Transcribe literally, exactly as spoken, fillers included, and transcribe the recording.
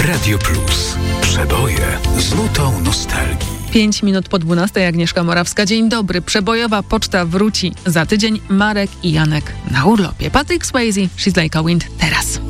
Radio Plus. Przeboje z nutą nostalgii. Pięć minut po dwunastej, Agnieszka Morawska. Dzień dobry. Przebojowa poczta wróci za tydzień. Marek i Janek na urlopie. Patrick Swayze, She's Like a Wind teraz.